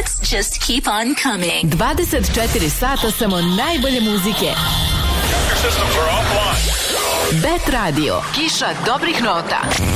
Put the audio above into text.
hits just keep on coming. 24 sata samo najbolje muzike. Bet Radio, kiša dobrih nota.